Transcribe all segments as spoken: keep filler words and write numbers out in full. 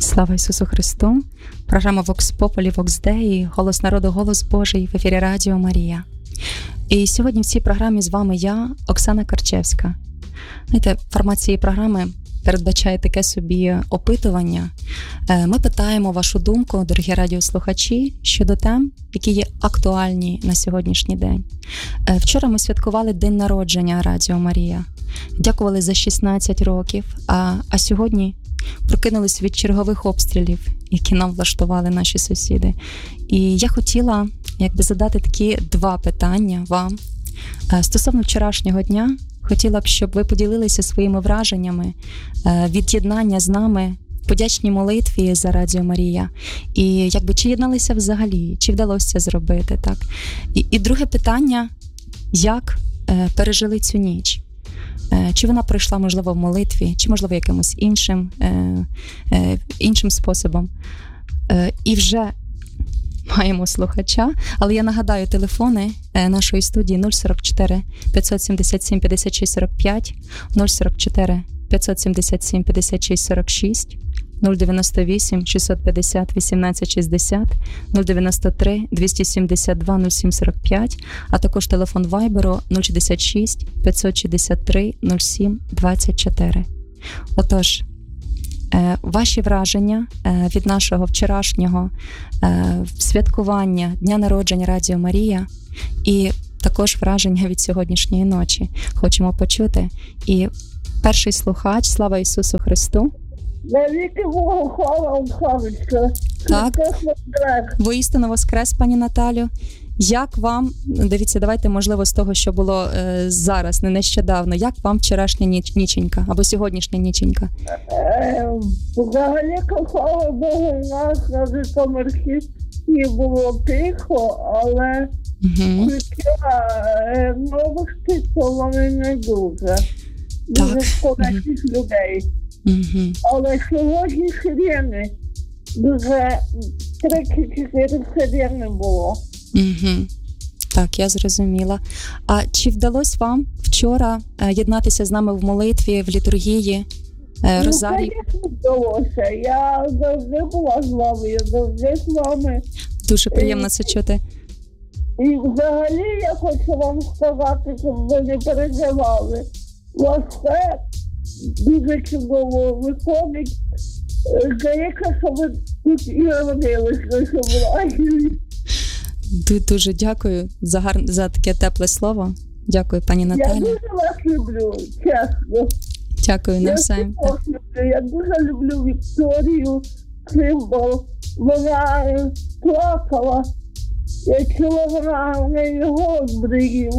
Слава Ісусу Христу! Програма Vox Populi, Vox Dei, Голос народу, Голос Божий в ефірі Радіо Марія. І сьогодні в цій програмі з вами я, Оксана Карчевська. Знаєте, формат цієї програми передбачає таке собі опитування. Ми питаємо вашу думку, дорогі радіослухачі, щодо тем, які є актуальні на сьогоднішній день. Вчора ми святкували день народження Радіо Марія. Дякували за шістнадцять років, а, а сьогодні прокинулись від чергових обстрілів, які нам влаштували наші сусіди. І я хотіла якби задати такі два питання вам. Стосовно вчорашнього дня, хотіла б, щоб ви поділилися своїми враженнями від єднання з нами в подячній молитві за Радіо Марія. І якби чи єдналися взагалі, чи вдалося це зробити, так? І, і друге питання, як е, пережили цю ніч? Е, чи вона пройшла, можливо, в молитві, чи, можливо, якимось іншим, е, е, іншим способом? Е, і вже маємо слухача, але я нагадаю телефони нашої студії нуль сорок чотири п'ятсот сімдесят сім п'ятдесят шість сорок п'ять, нуль сорок чотири п'ятсот сімдесят сім п'ятдесят шість сорок шість, нуль дев'яносто вісім шістсот п'ятдесят вісімнадцять шістдесят, нуль дев'яносто три двісті сімдесят два нуль сім сорок п'ять, а також телефон Вайберу нуль шістдесят шість п'ятсот шістдесят три нуль сім двадцять чотири. Отож, ваші враження від нашого вчорашнього святкування Дня народження Радіо Марія і також враження від сьогоднішньої ночі хочемо почути. І перший слухач, слава Ісусу Христу. Навіки Богу, хвала Оксаночка. Так, воістину воскрес, пані Наталю. Як вам, дивіться, давайте, можливо, з того, що було е, зараз, не нещодавно, як вам вчорашня ніч, ніченька, або сьогоднішня ніченька? Е, взагалі, слава Богу, у нас на Житомирській було тихо, але угу. е, новості, то вони не дуже. Дуже скоротних угу. людей. Угу. Але сьогодні сирени, дуже три-чотири сирени було. Угу. Так, я зрозуміла. А чи вдалося вам вчора е, єднатися з нами в молитві, в літургії, е, Розарії? Ну, звісно, вдалося. Я завжди була з вами, я завжди з вами. Дуже приємно це чути. І взагалі я хочу вам сказати, щоб ви не переживали. У вас все дуже чудово виходить. Здається, що ви тут і родилися, що була. Дуже дякую за гар... за таке тепле слово. Дякую, пані Наталі. Я дуже вас люблю, чесно. Дякую, навзаєм. Я, я дуже люблю Вікторію Цимбал. Вона плакала. Я чула, вона в неї голос бриїв.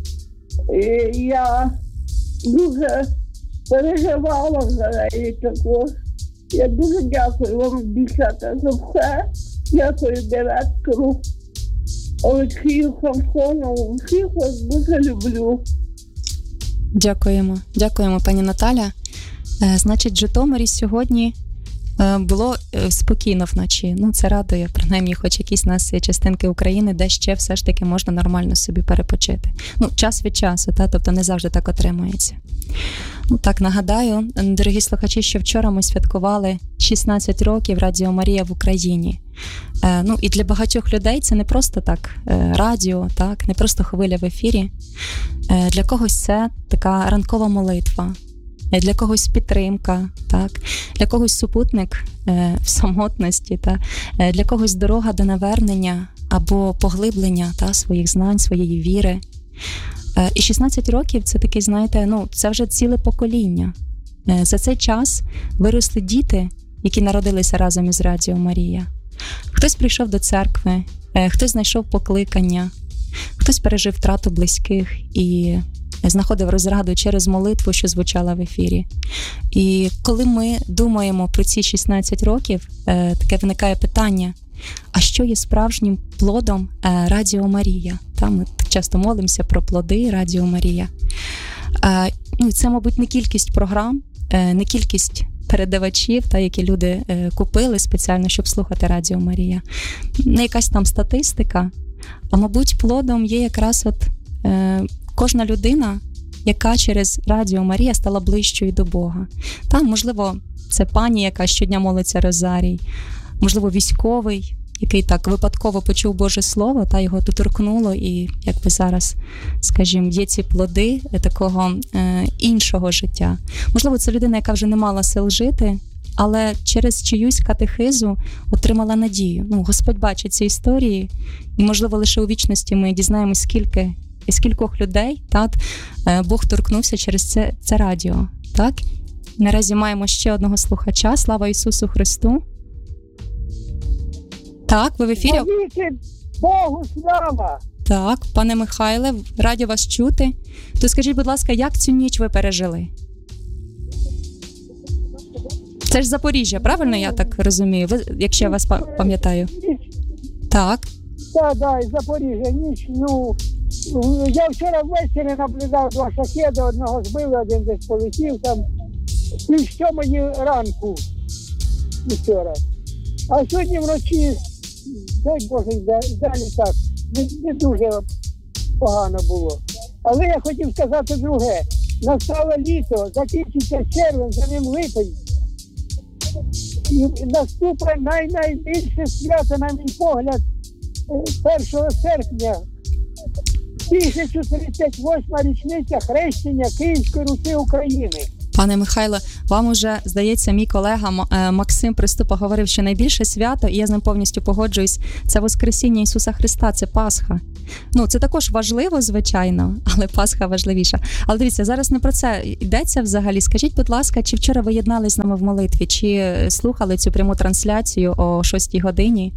І я дуже переживала за неї також. Я дуже дякую вам, дівчата, за все. Дякую директору Олексію Самсонову. Всіх вас дуже люблю. Дякуємо. Дякуємо, пані Наталя. Е, значить, в Житомирі сьогодні е, було е, спокійно вночі. Ну, це радує, принаймні, хоч якісь у нас є частинки України, де ще все ж таки можна нормально собі перепочити. Ну, час від часу, та, тобто не завжди так отримується. Ну, так, нагадаю, дорогі слухачі, що вчора ми святкували шістнадцять років Радіо Марія в Україні. Е, ну, і для багатьох людей це не просто так е, радіо, так, не просто хвиля в ефірі. Е, для когось це така ранкова молитва, е, для когось підтримка, так, для когось супутник е, в самотності, та, е, для когось дорога до навернення або поглиблення та, своїх знань, своєї віри. І шістнадцять років – це такий, знаєте, ну, це вже ціле покоління. За цей час виросли діти, які народилися разом із Радіо Марія. Хтось прийшов до церкви, хтось знайшов покликання, хтось пережив втрату близьких і знаходив розраду через молитву, що звучала в ефірі. І коли ми думаємо про ці шістнадцять років, таке виникає питання, а що є справжнім плодом Радіо Марія? Там ми часто молимося про плоди Радіо Марія. Ну, це, мабуть, не кількість програм, не кількість передавачів, та, які люди купили спеціально, щоб слухати Радіо Марія. Не якась там статистика, а, мабуть, плодом є якраз от е, кожна людина, яка через Радіо Марія стала ближчою до Бога. Там, можливо, це пані, яка щодня молиться розарій, можливо, військовий, який так випадково почув Боже Слово, та його доторкнуло, і якби зараз, скажімо, є ці плоди такого е, іншого життя. Можливо, це людина, яка вже не мала сил жити, але через чиюсь катехизу отримала надію. Ну, Господь бачить ці історії, і, можливо, лише у вічності ми дізнаємось, скільки, скількох людей так, Бог торкнувся через це, це радіо. Так? Наразі маємо ще одного слухача. Слава Ісусу Христу! Так, ви в ефірі? Повіки Богу слава! Так, пане Михайле, раді вас чути. То скажіть, будь ласка, як цю ніч ви пережили? Це ж Запоріжжя, правильно я так розумію? Ви, якщо я вас пам'ятаю. Так. Так, так, із Запоріжжя. Ніч, ну, я вчора ввечері наблюдав два шахеди, одного збили, один десь полетів, там, пів сьомої ранку вчора. А сьогодні вночі, дай Боже, далі так, не, не дуже погано було. Але я хотів сказати друге. Настало літо, закінчиться червень, за ним липень. І наступне най-найбільше свято, на мій погляд, першого серпня, тисяча тридцять восьма річниця хрещення Київської Русі України. Пане Михайло, вам уже, здається, мій колега Максим Приступа говорив, що найбільше свято, і я з ним повністю погоджуюсь, це Воскресіння Ісуса Христа, це Пасха. Ну, це також важливо, звичайно, але Пасха важливіша. Але дивіться, зараз не про це йдеться взагалі. Скажіть, будь ласка, чи вчора ви єднались з нами в молитві, чи слухали цю пряму трансляцію о шостій годині?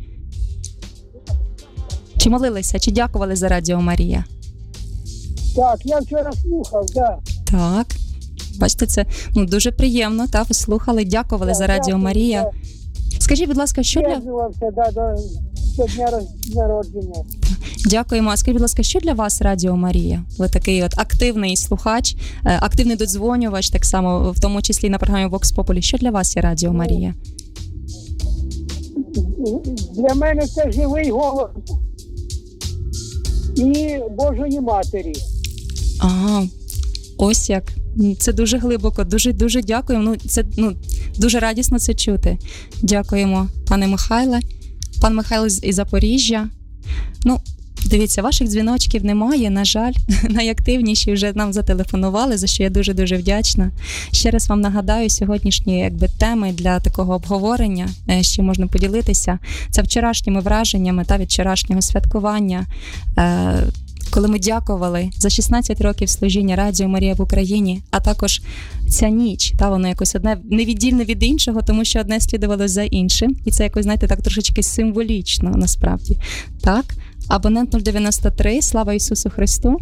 Чи молилися, чи дякували за Радіо Марія? Так, я вчора слухав, так. Так. Бачите, це ну, дуже приємно, та ви слухали, дякували так, за Радіо дякую, Марія. Так. Скажіть, будь ласка, що для... Да, до, до дня народження. Дякуємо. А скажіть, будь ласка, що для вас Радіо Марія? Ви такий от активний слухач, активний додзвонювач, так само, в тому числі на програмі Vox Populi. Що для вас є Радіо Марія? Для мене це живий голос і Божої Матері. Ага, ось як. Це дуже глибоко, дуже-дуже дякуємо. Ну, це ну, дуже радісно це чути. Дякуємо, пане Михайле. Пан Михайло із Запоріжжя. Ну, дивіться, ваших дзвіночків немає, на жаль. Найактивніші вже нам зателефонували, за що я дуже-дуже вдячна. Ще раз вам нагадаю, сьогоднішні якби, теми для такого обговорення, що можна поділитися, це вчорашніми враженнями та від вчорашнього святкування. Коли ми дякували за шістнадцять років служіння Радіо Марія в Україні, а також ця ніч, та воно якось одне невіддільне від іншого, тому що одне слідувало за іншим, і це якось, знаєте, так трошечки символічно насправді. Так? Абонент нуль дев'яносто три, слава Ісусу Христу.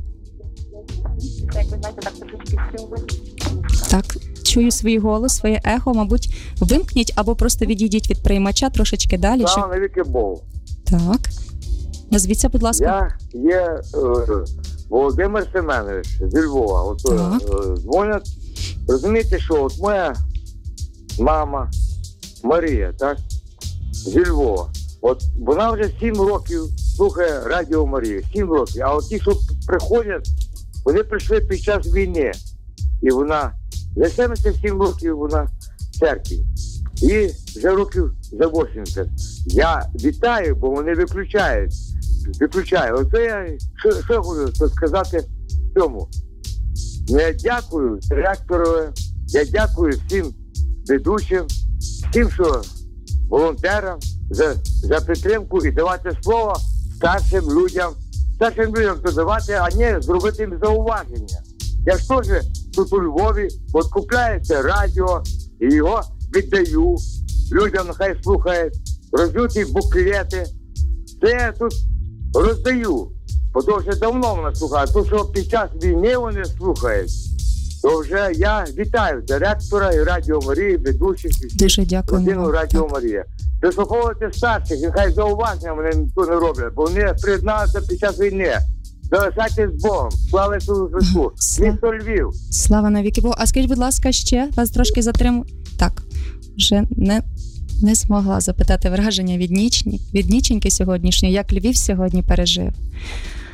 Це якось, знаєте, так трошечки символічно. Так, чую свій голос, своє ехо, мабуть, вимкніть або просто відійдіть від приймача трошечки далі. Слава навіки Богу. Так. Назвіться, будь ласка. Я є е, Володимир Семенович зі Львова. От е, дзвонять. Розумієте, що от моя мама Марія, так, зі Львова. От вона вже сім років слухає Радіо Марія. Сім років. А от ті, що приходять, вони прийшли під час війни. І вона за сімдесят сім років вона в церкві. І вже років за вісімдесят. Я вітаю, бо вони виключають. Виключаю. Оце я що, що хочу сказати цьому. Я дякую директору, я дякую всім ведучим, всім, що волонтерам за, за підтримку і давати слово старшим людям. Старшим людям то давати, а не зробити їм зауваження. Я ж теж тут у Львові от купляється радіо і його віддаю. Людям нехай слухають, роздаються буклети. Це я тут роздаю. Бо то вже давно мене слухають. То, що під час війни вони слухають, то вже я вітаю директора і Радіо Марії, ведучих і дуже дякую. Радіо Марія. Дослуховувати старших, нехай зауваження вони ніхто не роблять, бо вони приєдналися під час війни. Залишайтесь з Богом. Слава Ісусу Христу. Місто Львів. Слава навіки Богу. А скажіть, будь ласка, ще вас трошки затримую. Так, вже не, не змогла запитати враження від, нічні, від ніченьки сьогоднішньої, як Львів сьогодні пережив.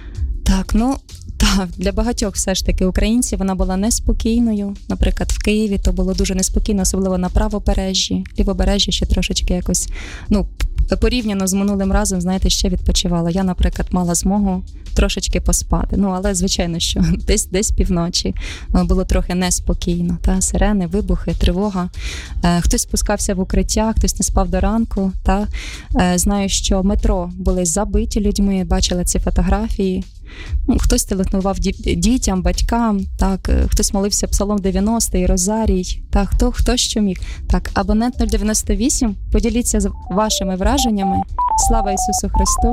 Так, ну, так, для багатьох все ж таки українців вона була неспокійною. Наприклад, в Києві то було дуже неспокійно, особливо на правобережжі. Лівобережжя ще трошечки якось, ну, порівняно з минулим разом, знаєте, ще відпочивала. Я, наприклад, мала змогу трошечки поспати. Ну, але, звичайно, що десь, десь півночі було трохи неспокійно. Та? Сирени, вибухи, тривога. Е, хтось спускався в укриття, хтось не спав до ранку. Та? Е, знаю, що метро були забиті людьми, бачила ці фотографії. Ну, хтось телефонував дітям, батькам, так, хтось молився Псалом дев'яностий, Розарій, так, хто, хто що міг. Так, абонент нуль дев'яносто вісім, поділіться з вашими враженнями. Слава Ісусу Христу.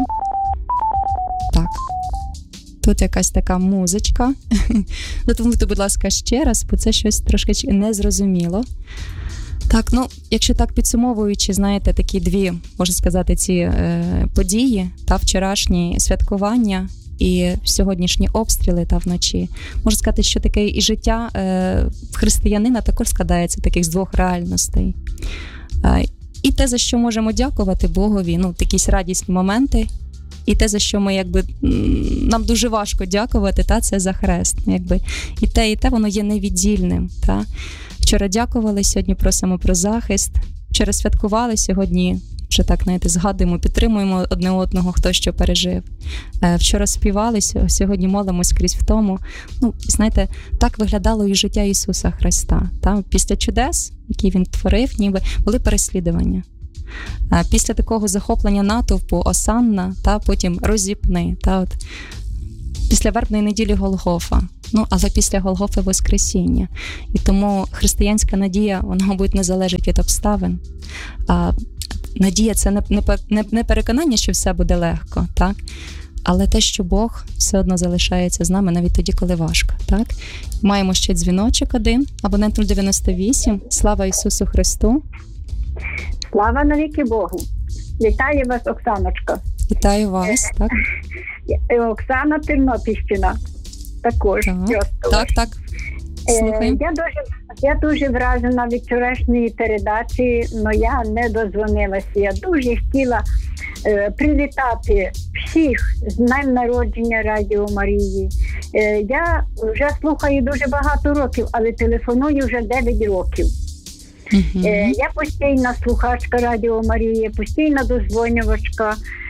Так, тут якась така музичка. Дотомуйте, будь ласка, ще раз, бо це щось трошки незрозуміло. Так, ну, якщо так підсумовуючи, знаєте, такі дві, можна сказати, ці е, події, та вчорашні святкування і сьогоднішні обстріли та вночі. Можу сказати, що таке і життя е, християнина також складається таких з двох реальностей. Е, і те, за що можемо дякувати Богові, ну, якісь радісні моменти, і те, за що ми, якби, нам дуже важко дякувати, та, це за хрест. Якби. І те, і те, воно є невіддільним. Та. Вчора дякували, сьогодні просимо про захист. Вчора святкували, сьогодні вже так, знаєте, згадуємо, підтримуємо одне одного, хто що пережив. Вчора співали, сьогодні молимось крізь в тому. Ну, знаєте, так виглядало і життя Ісуса Христа. Та? Після чудес, які Він творив, ніби були переслідування. Після такого захоплення натовпу Осанна, та потім розіпни. Та, от, після вербної неділі Голгофа. Ну, але після Голгофи Воскресіння. І тому християнська надія, вона, мабуть, не залежить від обставин. А надія – це не, не, не переконання, що все буде легко, так? Але те, що Бог все одно залишається з нами навіть тоді, коли важко, так? Маємо ще дзвіночок один, абонент нуль дев'яносто вісім. Слава Ісусу Христу! Слава навіки Богу! Вітаю вас, Оксаночка. Вітаю вас, так? Оксана Тернопільщина. Також. Так, так, так. Слухаємо. Я дуже, я дуже вражена від вчорашньої передачі, але я не дозвонилася. Я дуже хотіла е, привітати всіх з днем народження Радіо Марії. Е, я вже слухаю дуже багато років, але телефоную вже дев'ять років. Uh-huh. Е, я постійна слухачка Радіо Марії, постійна дозвонювачка.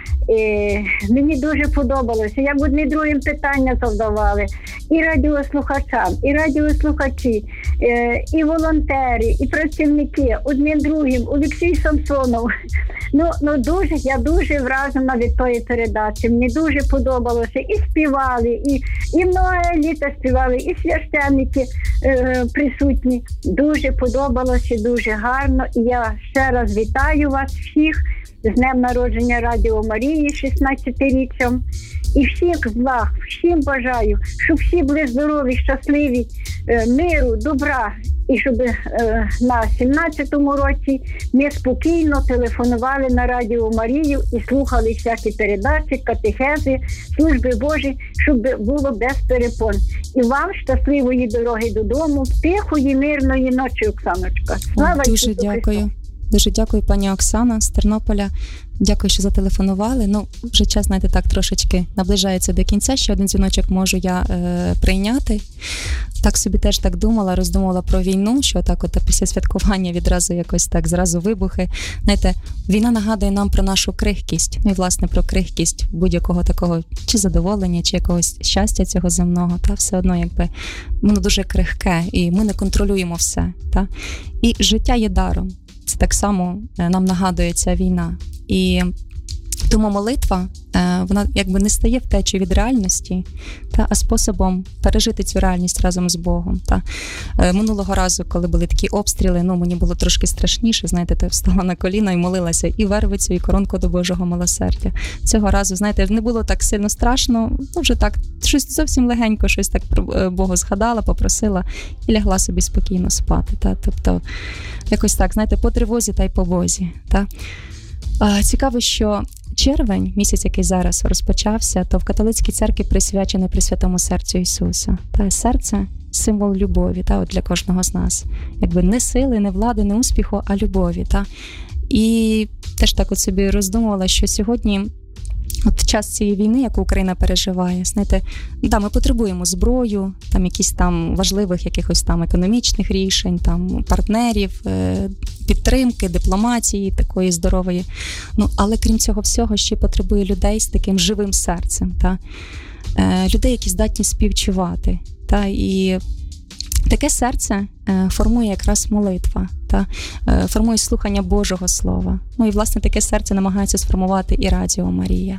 Е, мені дуже подобалося, як одні другим питання завдавали. І радіослухачам, і радіослухачі, е, і волонтери, і працівники, одним другим, Олексій Самсонов. Ну, ну дуже, я дуже вражена від тої передачі. Мені дуже подобалося. І співали, і, і многое літа співали, і священники е, присутні. Дуже подобалося, дуже гарно. І я ще раз вітаю вас всіх з днем народження Радіо Марії шістнадцятиріччям. І всіх благ, всім бажаю, щоб всі були здорові, щасливі, миру, добра. І щоб е, на сімнадцятому році ми спокійно телефонували на Радіо Марію і слухали всякі передачі, катехези, служби Божі, щоб було без перепон. І вам щасливої дороги додому, тихої, мирної ночі, Оксаночка. Слава Дуже Ісусу дякую. Христу. Дуже дякую, пані Оксана з Тернополя. Дякую, що зателефонували. Ну, вже час, знаєте, так трошечки наближається до кінця. Ще один дзвіночок можу я е, прийняти. Так собі теж так думала, роздумувала про війну, що так от після святкування відразу якось так, зразу вибухи. Знаєте, війна нагадує нам про нашу крихкість. Ну і, власне, про крихкість будь-якого такого чи задоволення, чи якогось щастя цього земного. Та все одно, якби, воно дуже крихке, і ми не контролюємо все. Та? І життя є даром. Це так само нам нагадує ця війна. І тому молитва, вона якби не стає втечею від реальності, та, а способом пережити цю реальність разом з Богом. Та. Минулого разу, коли були такі обстріли, ну, мені було трошки страшніше, знаєте, я встала на коліна і молилася і вервицю, і коронку до Божого милосердя. Цього разу, знаєте, не було так сильно страшно, ну, вже так, щось зовсім легенько, щось так про Бога згадала, попросила і лягла собі спокійно спати. Та. Тобто, якось так, знаєте, по тривозі та й по возі. Та. Цікаво, що червень, місяць, який зараз розпочався, то в католицькій церкві присвячений Пресвятому серцю Ісуса. Та серце – символ любові, та, от для кожного з нас. Якби не сили, не влади, не успіху, а любові. Та. І теж так от собі роздумувала, що сьогодні от час цієї війни, яку Україна переживає, знаєте, да, ми потребуємо зброю, там якісь там важливих якихось там економічних рішень, там партнерів, підтримки, дипломатії такої здорової. Ну, але крім цього всього, ще потребує людей з таким живим серцем, та? Людей, які здатні співчувати. Та? І таке серце формує якраз молитва, та? Формує слухання Божого Слова. Ну і, власне, таке серце намагається сформувати і Радіо Марія.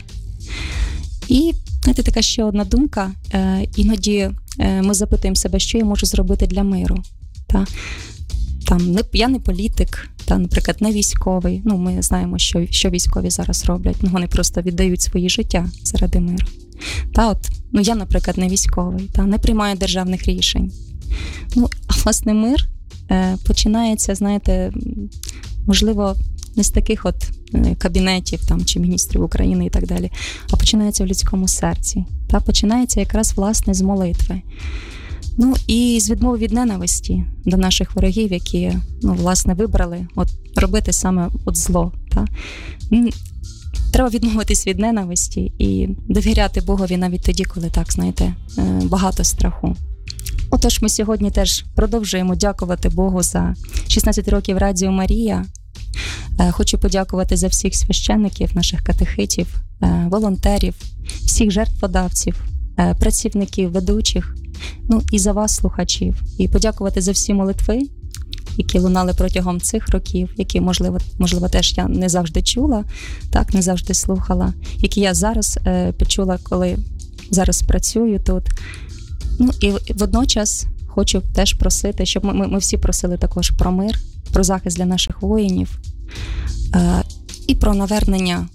І, знаєте, така ще одна думка. Іноді ми запитуємо себе, що я можу зробити для миру. Та? Там, не, я не політик, та, наприклад, не військовий. Ну, ми знаємо, що, що військові зараз роблять. Ну, вони просто віддають свої життя заради миру. Та, от, ну, я, наприклад, не військовий, та, не приймаю державних рішень. Ну, а, власне, мир е, починається, знаєте, можливо, не з таких от кабінетів там, чи міністрів України і так далі, а починається в людському серці. Та, починається якраз, власне, з молитви. Ну, і з відмови від ненависті до наших ворогів, які, ну, власне, вибрали от, робити саме от зло. Та? Треба відмовитись від ненависті і довіряти Богові навіть тоді, коли, так, знаєте, багато страху. Отож, ми сьогодні теж продовжуємо дякувати Богу за шістнадцять років Радіо Марія. Хочу подякувати за всіх священників, наших катехитів, волонтерів, всіх жертводавців, працівників, ведучих, ну і за вас, слухачів. І подякувати за всі молитви, які лунали протягом цих років, які, можливо, можливо теж я не завжди чула, так, не завжди слухала, які я зараз е, почула, коли зараз працюю тут. Ну і водночас хочу теж просити, щоб ми, ми, ми всі просили також про мир, про захист для наших воїнів е, і про навернення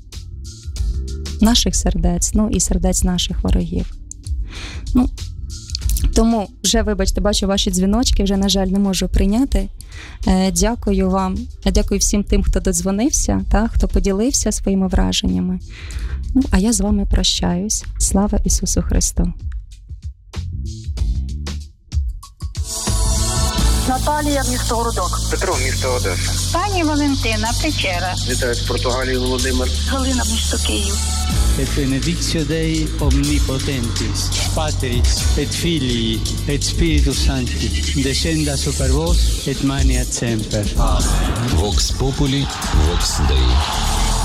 наших сердець, ну і сердець наших ворогів. Ну, тому вже, вибачте, бачу ваші дзвіночки, вже, на жаль, не можу прийняти. Е, дякую вам, дякую всім тим, хто додзвонився, та, хто поділився своїми враженнями. Ну, а я з вами прощаюсь. Слава Ісусу Христу! Наталія, місто Городок. Петро, місто Одеса. Пані Валентина, Печера. Вітаю з Португалії, Володимир. Галина, місто Київ. Et benedictio Dei omnipotentis, Patris et Filii et Spiritus Sancti, descenda super vos et maniat semper. Vox Populi, Vox Dei.